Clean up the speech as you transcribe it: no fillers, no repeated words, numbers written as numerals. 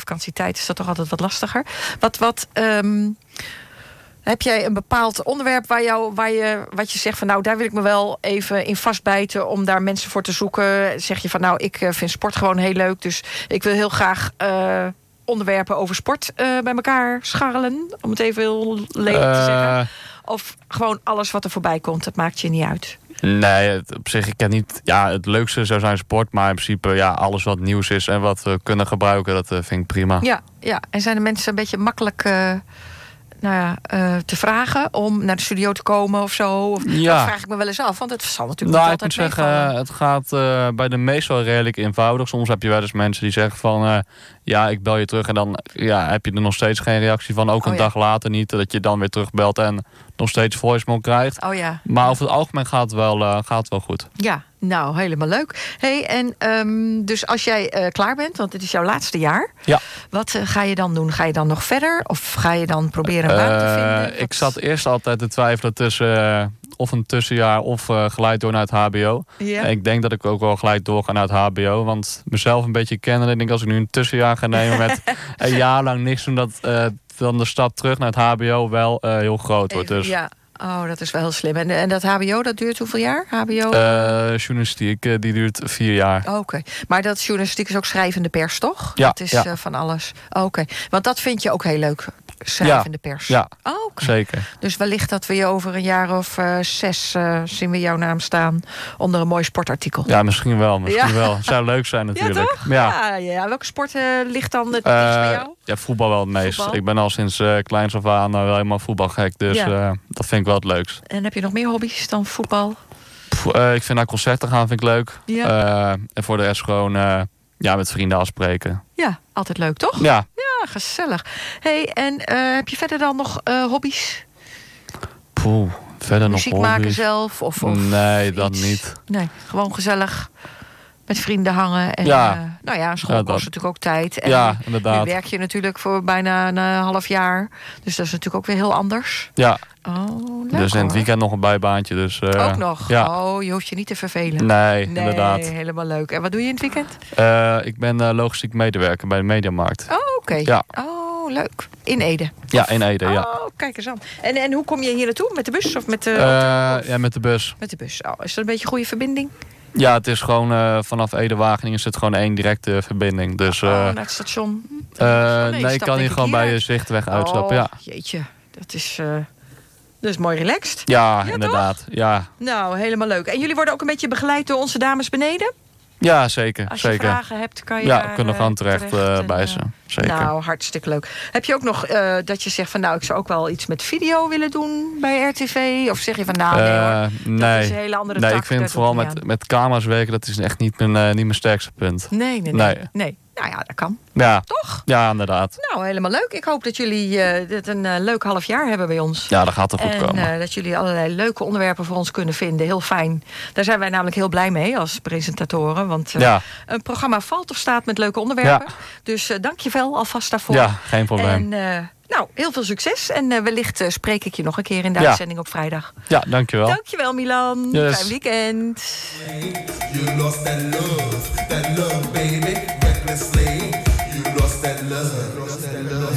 vakantietijd is dat toch altijd wat lastiger. Heb jij een bepaald onderwerp wat je zegt van nou, daar wil ik me wel even in vastbijten om daar mensen voor te zoeken? Zeg je van nou, ik vind sport gewoon heel leuk, dus ik wil heel graag onderwerpen over sport bij elkaar scharrelen, om het even heel lelijk te zeggen. Of gewoon alles wat er voorbij komt, dat maakt je niet uit? Nee, op zich, ik ken niet. Ja, het leukste zou zijn sport, maar in principe alles wat nieuws is en wat we kunnen gebruiken, dat vind ik prima. Ja. En zijn de mensen een beetje makkelijk te vragen om naar de studio te komen of zo? Of, dat vraag ik me wel eens af, want het zal natuurlijk niet altijd meevallen. Ik moet zeggen, het gaat bij de meestal redelijk eenvoudig. Soms heb je wel eens mensen die zeggen van ik bel je terug en dan heb je er nog steeds geen reactie van. Ook een dag later niet, dat je dan weer terugbelt en nog steeds voicemail krijgt. Oh ja. Maar over het algemeen gaat het wel goed. Ja, nou, helemaal leuk. Hey, en dus als jij klaar bent, want het is jouw laatste jaar. Ja. Wat ga je dan doen? Ga je dan nog verder? Of ga je dan proberen een baan te vinden? Ik zat eerst altijd te twijfelen tussen of een tussenjaar of gelijk door naar het hbo. Ja. En ik denk dat ik ook wel gelijk doorga naar het hbo. Want mezelf een beetje kennen. Ik denk als ik nu een tussenjaar ga nemen met een jaar lang niks doen, dat dan de stap terug naar het hbo wel heel groot wordt. Dus. Ja. Oh, dat is wel heel slim. En dat hbo, dat duurt hoeveel jaar? HBO? Journalistiek, die duurt 4 jaar. Oké. Maar dat journalistiek is ook schrijvende pers, toch? Ja. Dat is van alles. Oké. Want dat vind je ook heel leuk, schrijvende pers? Ja, okay. Zeker. Dus wellicht dat we je over een jaar of 6 zien we jouw naam staan onder een mooi sportartikel. Ja, misschien wel. Het zou leuk zijn natuurlijk. Ja, toch? Ja. Welke sport ligt dan het meest bij jou? Ja, voetbal wel het meest. Voetbal? Ik ben al sinds kleins af aan wel helemaal voetbalgek. Dus dat vind ik wel het leukst. En heb je nog meer hobby's dan voetbal? Ik vind naar concerten gaan vind ik leuk. Ja. En voor de rest gewoon met vrienden afspreken. Ja, altijd leuk, toch? Ja. Ja, gezellig. Hey, en heb je verder dan nog hobby's? Verder nog muziek hobby's? maken zelf? Of nee, iets? Dat niet. Nee, gewoon gezellig met vrienden hangen. En, school kost natuurlijk ook tijd. En inderdaad. Nu werk je natuurlijk voor bijna een half jaar. Dus dat is natuurlijk ook weer heel anders. Ja. Oh, leuk, dus in het weekend nog een bijbaantje. Dus, ook nog? Ja. Oh, je hoeft je niet te vervelen. Nee, inderdaad. Helemaal leuk. En wat doe je in het weekend? Ik ben logistiek medewerker bij de Mediamarkt. Oh, oké. Ja. Oh, leuk. In Ede? Ja, in Ede, ja. Oh, kijk eens aan. En hoe kom je hier naartoe? Met de bus of met de ja, met de bus. Met de bus. Oh, is dat een beetje een goede verbinding? Ja, het is gewoon vanaf Ede-Wageningen is het gewoon 1 directe verbinding. Dus, naar het station? Nee, ik kan hier gewoon bij je Zichtweg uitstappen. Ja. Jeetje, dat is mooi relaxed. Ja, inderdaad. Toch? Ja. Nou, helemaal leuk. En jullie worden ook een beetje begeleid door onze dames beneden? Ja, zeker. Als je vragen hebt, kan je kunnen gewoon terecht bij ze. Zeker. Nou, hartstikke leuk. Heb je ook nog dat je zegt van nou, ik zou ook wel iets met video willen doen bij RTV? Of zeg je van nou, dat is een hele andere tak. Nee, ik vind het vooral met camera's werken, dat is echt niet mijn sterkste punt. Nee. Nou ja, dat kan. Ja. Toch? Ja, inderdaad. Nou, helemaal leuk. Ik hoop dat jullie dit een leuk half jaar hebben bij ons. Ja, dat gaat er goed komen. En dat jullie allerlei leuke onderwerpen voor ons kunnen vinden. Heel fijn. Daar zijn wij namelijk heel blij mee als presentatoren. Want een programma valt of staat met leuke onderwerpen. Ja. Dus dank je wel alvast daarvoor. Ja, geen probleem. En heel veel succes. En wellicht spreek ik je nog een keer in de uitzending op vrijdag. Ja, dankjewel. Dankjewel, Milan. Yes. Fijn weekend. You lost that love, baby. Recklessly. You lost that love.